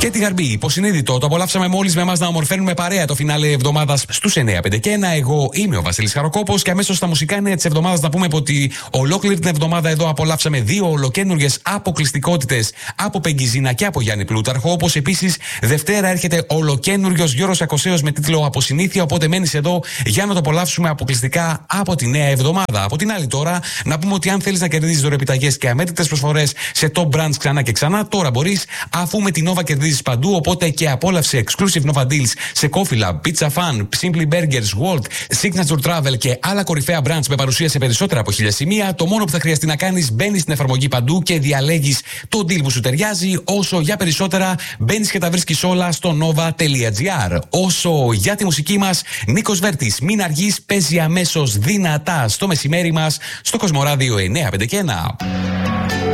Και τη Γαρμπή, υποσυνείδητο. Το απολαύσαμε μόλις με εμάς να ομορφαίνουμε παρέα το φινάλε εβδομάδας στους 9-5 και 1. Εγώ είμαι ο Βασίλης Χαροκόπος και αμέσως στα μουσικά νέα της εβδομάδας να πούμε ότι ολόκληρη την εβδομάδα εδώ απολαύσαμε 2 ολοκαίνουργιες αποκλειστικότητες από Πεγκιζίνα και από Γιάννη Πλούταρχο. Όπως επίσης Δευτέρα έρχεται ολοκαίνουργιος Γιώργος Ακοσέος με τίτλο Αποσυνήθεια. Οπότε μένεις εδώ για να το απολαύσουμε αποκλειστικά από τη νέα εβδομάδα. Από την άλλη, τώρα να πούμε ότι αν θέλεις να κερδίζεις δωρεπιταγές και αμέτρητες προσφορές σε top brands ξανά και ξανά, τώρα μπορείς, αφού με την Nova κερδίζεις παντού. Οπότε και απόλαυσε exclusive Nova deals σε Coffee Lab, Pizza Fan, Simply Burgers, Walt, Signature Travel και άλλα κορυφαία brands με παρουσία σε περισσότερα από 1000 σημεία. Το μόνο που θα χρειαστεί να κάνεις, μπαίνεις στην εφαρμογή παντού και διαλέγεις το deal που σου ταιριάζει. Όσο για περισσότερα, μπαίνεις και τα βρίσκεις όλα στο nova.gr. Όσο για τη μουσική μας, Νίκος Βέρτης, μην αργείς, παίζει αμέσως δυνατά στο μεσημέρι μας στο Κοσμοράδιο 951.